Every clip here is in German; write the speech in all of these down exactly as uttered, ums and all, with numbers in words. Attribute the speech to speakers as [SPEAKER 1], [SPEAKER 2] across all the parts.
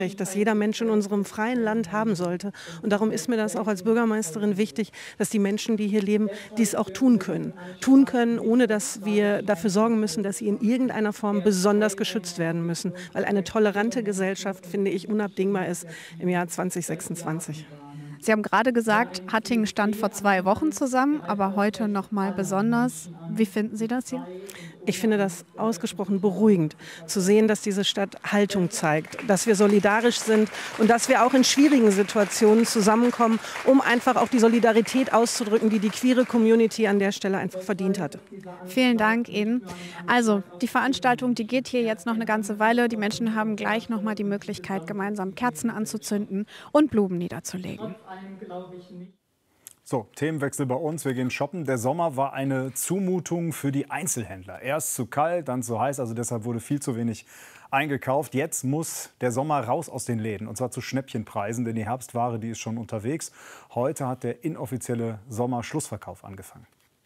[SPEAKER 1] Das jeder Mensch in unserem freien Land haben sollte. Und darum ist mir das auch als Bürgermeisterin wichtig, dass die Menschen, die hier leben, dies auch tun können. Tun können, ohne dass wir dafür sorgen müssen, dass sie in irgendeiner Form besonders geschützt werden müssen. Weil eine tolerante Gesellschaft, finde ich, unabdingbar ist im Jahr zweitausendsechsundzwanzig.
[SPEAKER 2] Sie haben gerade gesagt, Hattingen stand vor zwei Wochen zusammen, aber heute noch mal besonders. Wie finden Sie das hier?
[SPEAKER 1] Ich finde das ausgesprochen beruhigend, zu sehen, dass diese Stadt Haltung zeigt, dass wir solidarisch sind und dass wir auch in schwierigen Situationen zusammenkommen, um einfach auch die Solidarität auszudrücken, die die queere Community an der Stelle einfach verdient hat.
[SPEAKER 2] Vielen Dank Ihnen. Also die Veranstaltung, die geht hier jetzt noch eine ganze Weile. Die Menschen haben gleich noch mal die Möglichkeit, gemeinsam Kerzen anzuzünden und Blumen niederzulegen.
[SPEAKER 3] So, Themenwechsel bei uns. Wir gehen shoppen. Der Sommer war eine Zumutung für die Einzelhändler. Erst zu kalt, dann zu heiß, also deshalb wurde viel zu wenig eingekauft. Jetzt muss der Sommer raus aus den Läden, und zwar zu Schnäppchenpreisen, denn die Herbstware, die ist schon unterwegs. Heute hat der inoffizielle Sommerschlussverkauf angefangen.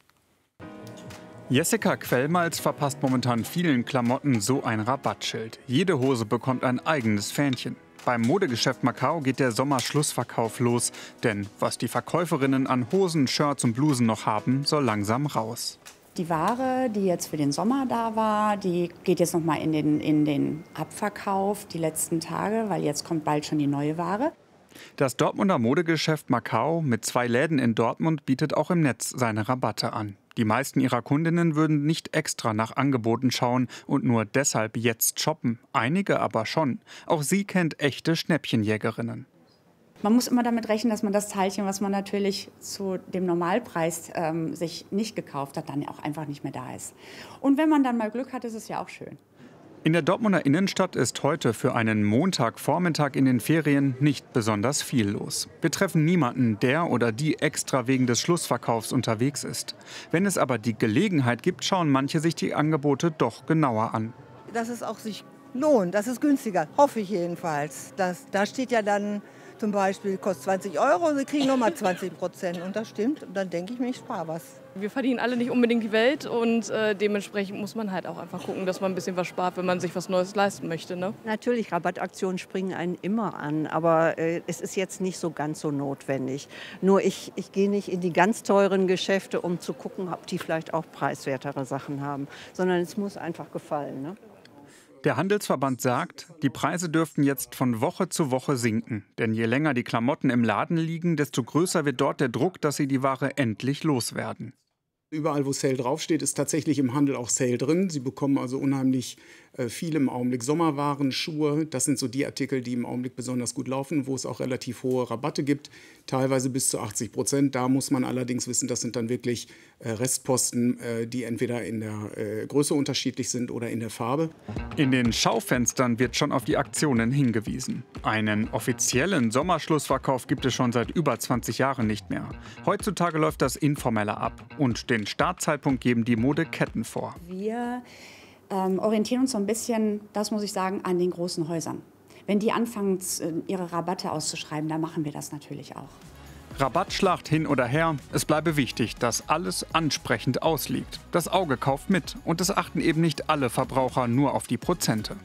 [SPEAKER 4] Jessica Quellmalz verpasst momentan vielen Klamotten so ein Rabattschild. Jede Hose bekommt ein eigenes Fähnchen. Beim Modegeschäft Macau geht der Sommerschlussverkauf los. Denn was die Verkäuferinnen an Hosen, Shirts und Blusen noch haben, soll langsam raus.
[SPEAKER 5] Die Ware, die jetzt für den Sommer da war, die geht jetzt noch mal in den, in den Abverkauf die letzten Tage, weil jetzt kommt bald schon die neue Ware.
[SPEAKER 4] Das Dortmunder Modegeschäft Macau mit zwei Läden in Dortmund bietet auch im Netz seine Rabatte an. Die meisten ihrer Kundinnen würden nicht extra nach Angeboten schauen und nur deshalb jetzt shoppen. Einige aber schon. Auch sie kennt echte Schnäppchenjägerinnen.
[SPEAKER 5] Man muss immer damit rechnen, dass man das Teilchen, was man natürlich zu dem Normalpreis ähm, sich nicht gekauft hat, dann auch einfach nicht mehr da ist. Und wenn man dann mal Glück hat, ist es ja auch schön.
[SPEAKER 4] In der Dortmunder Innenstadt ist heute für einen Montagvormittag in den Ferien nicht besonders viel los. Wir treffen niemanden, der oder die extra wegen des Schlussverkaufs unterwegs ist. Wenn es aber die Gelegenheit gibt, schauen manche sich die Angebote doch genauer an.
[SPEAKER 6] Dass es auch sich lohnt, das ist günstiger, hoffe ich jedenfalls. Das, da steht ja dann zum Beispiel, kostet zwanzig Euro und Sie kriegen nochmal zwanzig Prozent. Und das stimmt, und dann denke ich mir, ich spare was.
[SPEAKER 7] Wir verdienen alle nicht unbedingt die Welt und äh, dementsprechend muss man halt auch einfach gucken, dass man ein bisschen was spart, wenn man sich was Neues leisten möchte. Ne?
[SPEAKER 8] Natürlich, Rabattaktionen springen einen immer an, aber äh, es ist jetzt nicht so ganz so notwendig. Nur ich, ich gehe nicht in die ganz teuren Geschäfte, um zu gucken, ob die vielleicht auch preiswertere Sachen haben, sondern es muss einfach gefallen. Ne?
[SPEAKER 4] Der Handelsverband sagt, die Preise dürften jetzt von Woche zu Woche sinken. Denn je länger die Klamotten im Laden liegen, desto größer wird dort der Druck, dass sie die Ware endlich loswerden.
[SPEAKER 9] Überall, wo Sale draufsteht, ist tatsächlich im Handel auch Sale drin. Sie bekommen also unheimlich äh, viel im Augenblick. Sommerwaren, Schuhe, das sind so die Artikel, die im Augenblick besonders gut laufen, wo es auch relativ hohe Rabatte gibt, teilweise bis zu achtzig Prozent. Da muss man allerdings wissen, das sind dann wirklich äh, Restposten, äh, die entweder in der äh, Größe unterschiedlich sind oder in der Farbe.
[SPEAKER 4] In den Schaufenstern wird schon auf die Aktionen hingewiesen. Einen offiziellen Sommerschlussverkauf gibt es schon seit über zwanzig Jahren nicht mehr. Heutzutage läuft das informeller ab und den Startzeitpunkt geben die Modeketten vor.
[SPEAKER 5] Wir ähm, orientieren uns so ein bisschen, das muss ich sagen, an den großen Häusern. Wenn die anfangen, ihre Rabatte auszuschreiben, dann machen wir das natürlich auch.
[SPEAKER 4] Rabattschlacht hin oder her, es bleibe wichtig, dass alles ansprechend ausliegt. Das Auge kauft mit und es achten eben nicht alle Verbraucher nur auf die Prozente.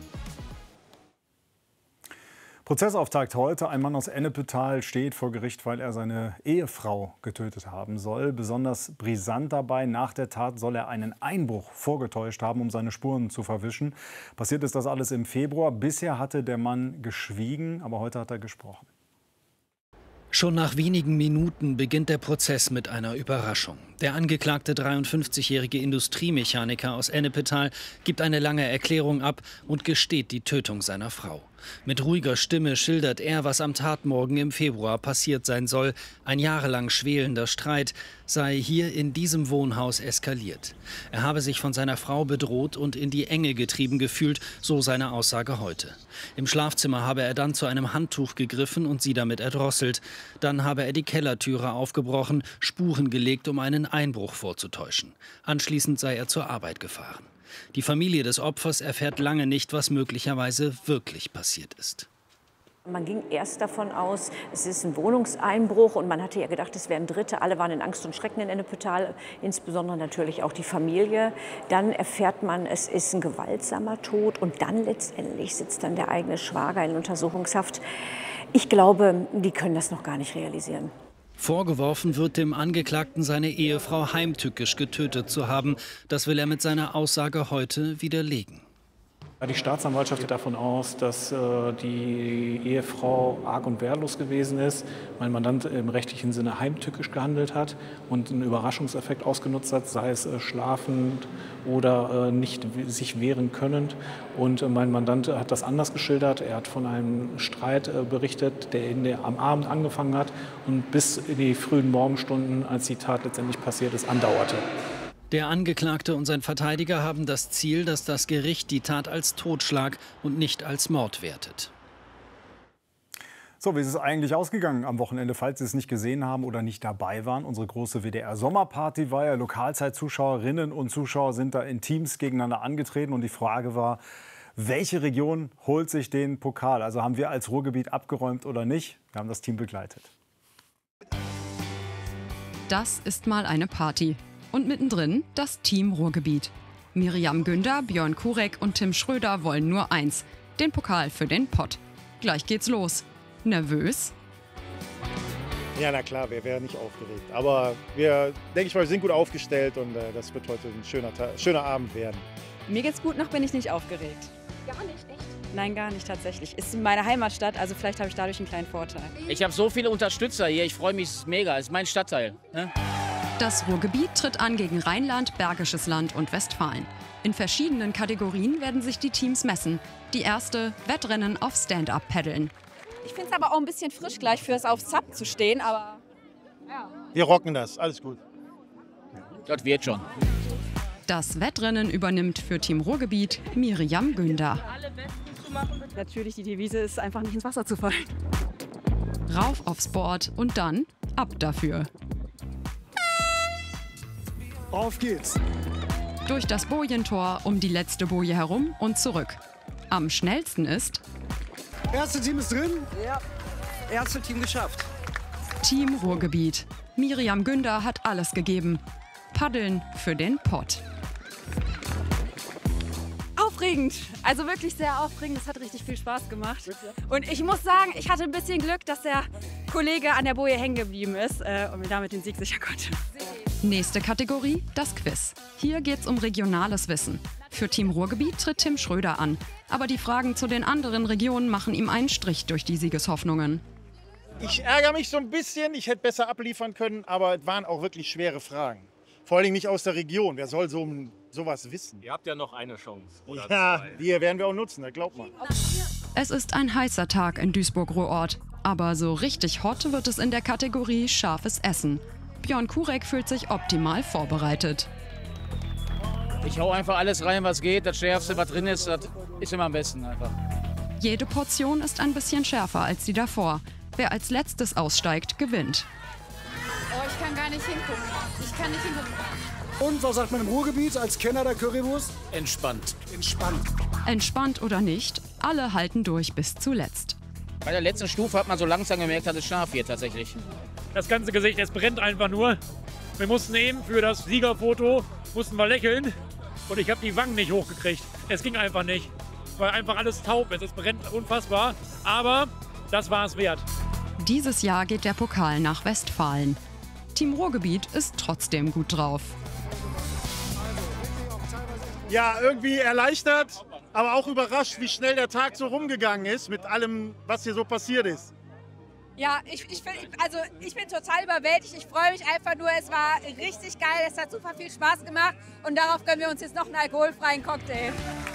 [SPEAKER 3] Prozessauftakt heute. Ein Mann aus Ennepetal steht vor Gericht, weil er seine Ehefrau getötet haben soll. Besonders brisant dabei, nach der Tat soll er einen Einbruch vorgetäuscht haben, um seine Spuren zu verwischen. Passiert ist das alles im Februar. Bisher hatte der Mann geschwiegen, aber heute hat er gesprochen.
[SPEAKER 10] Schon nach wenigen Minuten beginnt der Prozess mit einer Überraschung. Der angeklagte dreiundfünfzigjährige Industriemechaniker aus Ennepetal gibt eine lange Erklärung ab und gesteht die Tötung seiner Frau. Mit ruhiger Stimme schildert er, was am Tatmorgen im Februar passiert sein soll. Ein jahrelang schwelender Streit sei hier in diesem Wohnhaus eskaliert. Er habe sich von seiner Frau bedroht und in die Enge getrieben gefühlt, so seine Aussage heute. Im Schlafzimmer habe er dann zu einem Handtuch gegriffen und sie damit erdrosselt. Dann habe er die Kellertüre aufgebrochen, Spuren gelegt, um einen Einbruch vorzutäuschen. Anschließend sei er zur Arbeit gefahren. Die Familie des Opfers erfährt lange nicht, was möglicherweise wirklich passiert ist.
[SPEAKER 11] Man ging erst davon aus, es ist ein Wohnungseinbruch und man hatte ja gedacht, es wären Dritte. Alle waren in Angst und Schrecken in Ennepetal, insbesondere natürlich auch die Familie. Dann erfährt man, es ist ein gewaltsamer Tod und dann letztendlich sitzt dann der eigene Schwager in Untersuchungshaft. Ich glaube, die können das noch gar nicht realisieren.
[SPEAKER 10] Vorgeworfen wird dem Angeklagten, seine Ehefrau heimtückisch getötet zu haben. Das will er mit seiner Aussage heute widerlegen.
[SPEAKER 12] Die Staatsanwaltschaft geht davon aus, dass äh, die Ehefrau arg und wehrlos gewesen ist, mein Mandant im rechtlichen Sinne heimtückisch gehandelt hat und einen Überraschungseffekt ausgenutzt hat, sei es äh, schlafend oder äh, nicht sich wehren können. Und äh, mein Mandant hat das anders geschildert. Er hat von einem Streit äh, berichtet, der, in der am Abend angefangen hat und bis in die frühen Morgenstunden, als die Tat letztendlich passiert ist, andauerte.
[SPEAKER 10] Der Angeklagte und sein Verteidiger haben das Ziel, dass das Gericht die Tat als Totschlag und nicht als Mord wertet.
[SPEAKER 3] So, wie ist es eigentlich ausgegangen am Wochenende, falls Sie es nicht gesehen haben oder nicht dabei waren? Unsere große W D R-Sommerparty war ja. Lokalzeitzuschauerinnen und Zuschauer sind da in Teams gegeneinander angetreten. Und die Frage war, welche Region holt sich den Pokal? Also haben wir als Ruhrgebiet abgeräumt oder nicht? Wir haben das Team begleitet.
[SPEAKER 13] Das ist mal eine Party. Und mittendrin das Team Ruhrgebiet. Miriam Günder, Björn Kurek und Tim Schröder wollen nur eins: den Pokal für den Pott. Gleich geht's los. Nervös?
[SPEAKER 14] Ja, na klar, wer wäre nicht aufgeregt. Aber wir, denke ich mal, wir sind gut aufgestellt und äh, das wird heute ein schöner, schöner Abend werden.
[SPEAKER 15] Mir geht's gut, noch bin ich nicht aufgeregt.
[SPEAKER 16] Gar nicht, echt?
[SPEAKER 15] Nein, gar nicht tatsächlich. Ist meine Heimatstadt, also vielleicht habe ich dadurch einen kleinen Vorteil.
[SPEAKER 17] Ich habe so viele Unterstützer hier, ich freue mich mega. Es ist mein Stadtteil. Ne?
[SPEAKER 13] Das Ruhrgebiet tritt an gegen Rheinland, Bergisches Land und Westfalen. In verschiedenen Kategorien werden sich die Teams messen. Die erste: Wettrennen auf Stand-Up-Paddeln.
[SPEAKER 15] Ich finde es aber auch ein bisschen frisch gleich fürs auf Sub zu stehen, aber ja.
[SPEAKER 14] Wir rocken das, alles gut.
[SPEAKER 17] Das wird schon.
[SPEAKER 13] Das Wettrennen übernimmt für Team Ruhrgebiet Miriam Günder.
[SPEAKER 15] Natürlich, die Devise ist einfach nicht ins Wasser zu fallen.
[SPEAKER 13] Rauf aufs Board und dann ab dafür.
[SPEAKER 18] Auf geht's!
[SPEAKER 13] Durch das Bojentor, um die letzte Boje herum und zurück. Am schnellsten ist...
[SPEAKER 18] Erste Team ist drin. Ja, erste Team geschafft.
[SPEAKER 13] Team Ruhrgebiet. Miriam Günder hat alles gegeben. Paddeln für den Pott.
[SPEAKER 15] Aufregend, also wirklich sehr aufregend. Es hat richtig viel Spaß gemacht. Und ich muss sagen, ich hatte ein bisschen Glück, dass der Kollege an der Boje hängen geblieben ist äh, und mir damit den Sieg sichern konnte.
[SPEAKER 13] Nächste Kategorie, das Quiz. Hier geht's um regionales Wissen. Für Team Ruhrgebiet tritt Tim Schröder an. Aber die Fragen zu den anderen Regionen machen ihm einen Strich durch die Siegeshoffnungen.
[SPEAKER 14] Ich ärgere mich so ein bisschen, ich hätte besser abliefern können, aber es waren auch wirklich schwere Fragen. Vor allem nicht aus der Region. Wer soll so sowas wissen?
[SPEAKER 19] Ihr habt ja noch eine Chance. Oder
[SPEAKER 14] ja,
[SPEAKER 19] zwei.
[SPEAKER 14] die werden wir auch nutzen, das glaubt man.
[SPEAKER 13] Es ist ein heißer Tag in Duisburg-Ruhrort. Aber so richtig hot wird es in der Kategorie scharfes Essen. Björn Kurek fühlt sich optimal vorbereitet.
[SPEAKER 17] Ich hau einfach alles rein, was geht. Das Schärfste, was drin ist, das ist immer am besten einfach.
[SPEAKER 13] Jede Portion ist ein bisschen schärfer als die davor. Wer als letztes aussteigt, gewinnt.
[SPEAKER 2] Oh, ich kann gar nicht hingucken. Ich kann nicht hingucken.
[SPEAKER 18] Und was sagt man im Ruhrgebiet als Kenner der Currywurst?
[SPEAKER 19] Entspannt.
[SPEAKER 18] Entspannt.
[SPEAKER 13] Entspannt oder nicht, alle halten durch bis zuletzt.
[SPEAKER 17] Bei der letzten Stufe hat man so langsam gemerkt, dass es scharf wird tatsächlich.
[SPEAKER 20] Das ganze Gesicht, es brennt einfach nur. Wir mussten eben für das Siegerfoto, mussten wir lächeln. Und ich habe die Wangen nicht hochgekriegt. Es ging einfach nicht. Weil einfach alles taub ist. Es brennt unfassbar. Aber das war es wert.
[SPEAKER 13] Dieses Jahr geht der Pokal nach Westfalen. Team Ruhrgebiet ist trotzdem gut drauf.
[SPEAKER 14] Ja, irgendwie erleichtert, aber auch überrascht, wie schnell der Tag so rumgegangen ist mit allem, was hier so passiert ist.
[SPEAKER 15] Ja, ich, ich, also ich bin total überwältigt. Ich freue mich einfach nur. Es war richtig geil. Es hat super viel Spaß gemacht. Und darauf gönnen wir uns jetzt noch einen alkoholfreien Cocktail.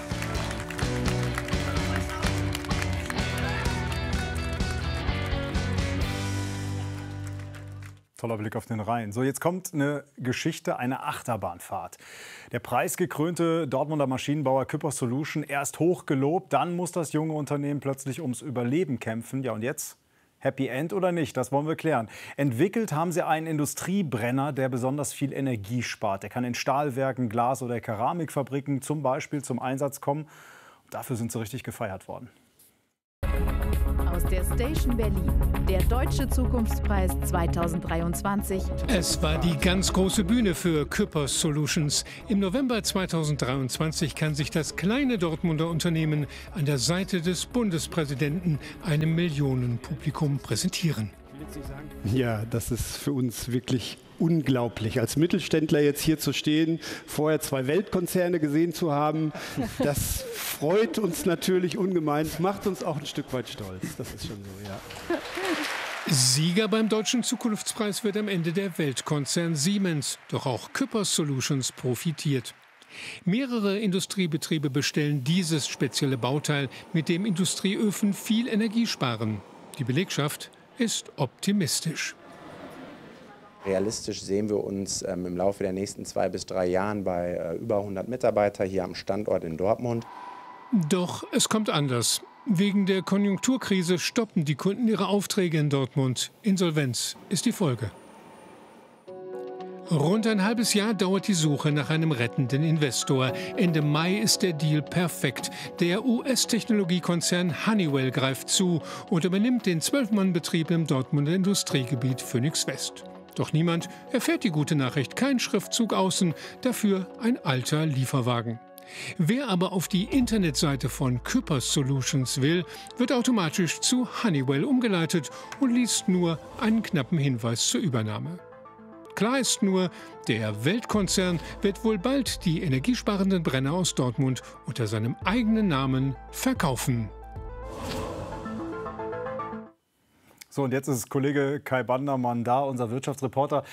[SPEAKER 3] Toller Blick auf den Rhein. So, jetzt kommt eine Geschichte, eine Achterbahnfahrt. Der preisgekrönte Dortmunder Maschinenbauer Küpper Solution, erst hoch gelobt, dann muss das junge Unternehmen plötzlich ums Überleben kämpfen. Ja, und jetzt? Happy End oder nicht? Das wollen wir klären. Entwickelt haben sie einen Industriebrenner, der besonders viel Energie spart. Der kann in Stahlwerken, Glas- oder Keramikfabriken zum Beispiel zum Einsatz kommen. Und dafür sind sie richtig gefeiert worden.
[SPEAKER 21] Aus
[SPEAKER 16] der Station Berlin, der Deutsche Zukunftspreis zweitausenddreiundzwanzig.
[SPEAKER 21] Es war die ganz große Bühne für Küppers Solutions. Im November zweitausenddreiundzwanzig kann sich das kleine Dortmunder Unternehmen an der Seite des Bundespräsidenten einem Millionenpublikum präsentieren.
[SPEAKER 22] Ja, das ist für uns wirklich unglaublich. Als Mittelständler jetzt hier zu stehen, vorher zwei Weltkonzerne gesehen zu haben, das freut uns natürlich ungemein, macht uns auch ein Stück weit stolz. Das ist schon so, ja.
[SPEAKER 21] Sieger beim Deutschen Zukunftspreis wird am Ende der Weltkonzern Siemens. Doch auch Küppers Solutions profitiert. Mehrere Industriebetriebe bestellen dieses spezielle Bauteil, mit dem Industrieöfen viel Energie sparen. Die Belegschaft ist optimistisch.
[SPEAKER 23] Realistisch sehen wir uns ähm, im Laufe der nächsten zwei bis drei Jahren bei äh, über hundert Mitarbeitern hier am Standort in Dortmund.
[SPEAKER 21] Doch es kommt anders. Wegen der Konjunkturkrise stoppen die Kunden ihre Aufträge in Dortmund. Insolvenz ist die Folge. Rund ein halbes Jahr dauert die Suche nach einem rettenden Investor. Ende Mai ist der Deal perfekt. Der U S-Technologiekonzern Honeywell greift zu und übernimmt den Zwölf-Mann-Betrieb im Dortmunder Industriegebiet Phoenix West. Doch niemand erfährt die gute Nachricht. Kein Schriftzug außen, dafür ein alter Lieferwagen. Wer aber auf die Internetseite von Küppers Solutions will, wird automatisch zu Honeywell umgeleitet und liest nur einen knappen Hinweis zur Übernahme. Klar ist nur, der Weltkonzern wird wohl bald die energiesparenden Brenner aus Dortmund unter seinem eigenen Namen verkaufen.
[SPEAKER 3] So, und jetzt ist Kollege Kai Bandermann da, unser Wirtschaftsreporter,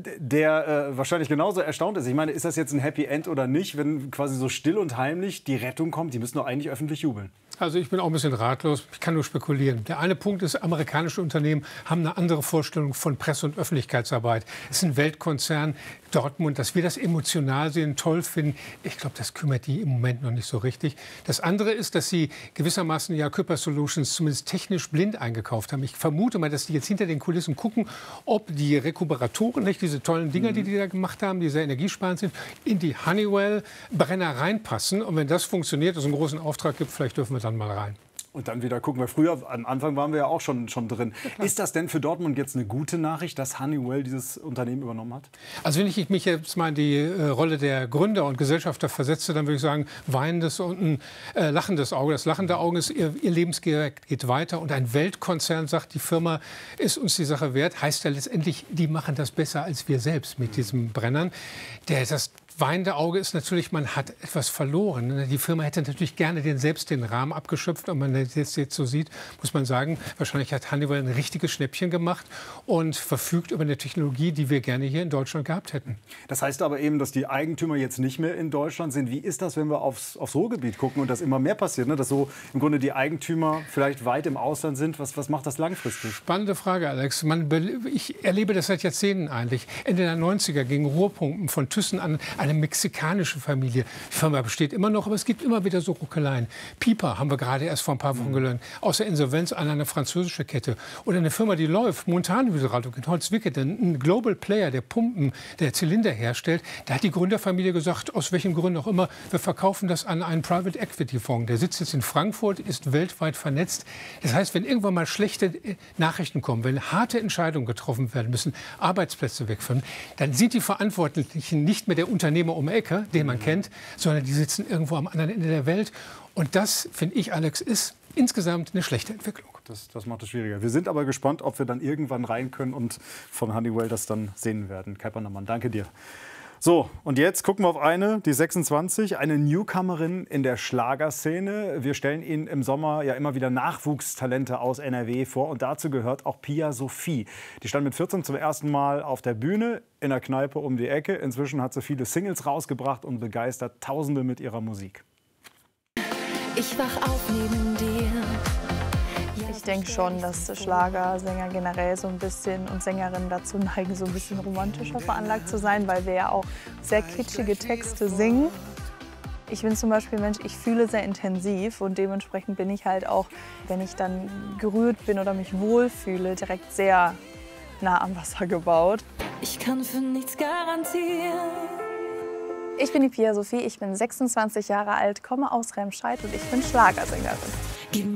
[SPEAKER 3] der äh, wahrscheinlich genauso erstaunt ist. Ich meine, ist das jetzt ein Happy End oder nicht, wenn quasi so still und heimlich die Rettung kommt? Die müssen doch eigentlich öffentlich jubeln.
[SPEAKER 21] Also ich bin auch ein bisschen ratlos. Ich kann nur spekulieren. Der eine Punkt ist, amerikanische Unternehmen haben eine andere Vorstellung von Presse- und Öffentlichkeitsarbeit. Es ist ein Weltkonzern, Dortmund, dass wir das emotional sehen, toll finden. Ich glaube, das kümmert die im Moment noch nicht so richtig. Das andere ist, dass sie gewissermaßen ja Küppers Solutions zumindest technisch blind eingekauft haben. Ich vermute mal, dass die jetzt hinter den Kulissen gucken, ob die Rekuperatoren, nicht diese tollen Dinger, die die da gemacht haben, die sehr energiesparend sind, in die Honeywell-Brenner reinpassen. Und wenn das funktioniert, dass es einen großen Auftrag gibt, vielleicht dürfen wir dann mal rein.
[SPEAKER 3] Und dann wieder gucken wir. Früher, am Anfang waren wir ja auch schon, schon drin. Ist das denn für Dortmund jetzt eine gute Nachricht, dass Honeywell dieses Unternehmen übernommen hat?
[SPEAKER 21] Also wenn ich mich jetzt mal in die äh, Rolle der Gründer und Gesellschafter versetze, dann würde ich sagen, weinendes und ein äh, lachendes Auge. Das lachende Auge ist, ihr, ihr Lebensgerät geht weiter. Und ein Weltkonzern sagt, die Firma ist uns die Sache wert. Heißt ja letztendlich, die machen das besser als wir selbst mit diesen Brennern. Der, das weinende Auge ist natürlich, man hat etwas verloren. Die Firma hätte natürlich gerne den, selbst den Rahmen abgeschöpft. Und wenn man das jetzt, jetzt so sieht, muss man sagen, wahrscheinlich hat Honeywell ein richtiges Schnäppchen gemacht und verfügt über eine Technologie, die wir gerne hier in Deutschland gehabt hätten.
[SPEAKER 3] Das heißt aber eben, dass die Eigentümer jetzt nicht mehr in Deutschland sind. Wie ist das, wenn wir aufs, aufs Ruhrgebiet gucken und das immer mehr passiert, ne? Dass so im Grunde die Eigentümer vielleicht weit im Ausland sind? Was, was macht das langfristig?
[SPEAKER 21] Spannende Frage, Alex. Man, ich erlebe das seit Jahrzehnten eigentlich. Ende der neunziger gingen Ruhrpumpen von Thyssen an eine mexikanische Familie. Die Firma besteht immer noch, aber es gibt immer wieder so Ruckeleien. Piper haben wir gerade erst vor ein paar Wochen gelernt. Aus der Insolvenz an eine französische Kette. Oder eine Firma, die läuft, Montanhydraulik in Holzwickede, ein Global Player, der Pumpen, der Zylinder herstellt. Da hat die Gründerfamilie gesagt, aus welchen Gründen auch immer, wir verkaufen das an einen Private Equity Fonds. Der sitzt jetzt in Frankfurt, ist weltweit vernetzt. Das heißt, wenn irgendwann mal schlechte Nachrichten kommen, wenn harte Entscheidungen getroffen werden müssen, Arbeitsplätze wegfallen, dann sind die Verantwortlichen nicht mehr der Unternehmer um die Ecke, den man kennt, sondern die sitzen irgendwo am anderen Ende der Welt. Und das, finde ich, Alex, ist insgesamt eine schlechte Entwicklung.
[SPEAKER 3] Das, das macht es schwieriger. Wir sind aber gespannt, ob wir dann irgendwann rein können und von Honeywell das dann sehen werden. Kai Bandermann, danke dir. So, und jetzt gucken wir auf eine, die sechsundzwanzig, eine Newcomerin in der Schlagerszene. Wir stellen Ihnen im Sommer ja immer wieder Nachwuchstalente aus N R W vor. Und dazu gehört auch Pia Sophie. Die stand mit vierzehn zum ersten Mal auf der Bühne in der Kneipe um die Ecke. Inzwischen hat sie viele Singles rausgebracht und begeistert Tausende mit ihrer Musik.
[SPEAKER 24] Ich wach auf neben dir.
[SPEAKER 25] Ich denke schon, dass Schlagersänger generell so ein bisschen und Sängerinnen dazu neigen, so ein bisschen romantischer veranlagt zu sein, weil wir ja auch sehr kitschige Texte singen. Ich bin zum Beispiel Mensch, ich fühle sehr intensiv und dementsprechend bin ich halt auch, wenn ich dann gerührt bin oder mich wohlfühle, direkt sehr nah am Wasser gebaut.
[SPEAKER 24] Ich kann für nichts garantieren.
[SPEAKER 25] Ich bin die Pia Sophie, ich bin sechsundzwanzig Jahre alt, komme aus Remscheid und ich bin Schlagersängerin.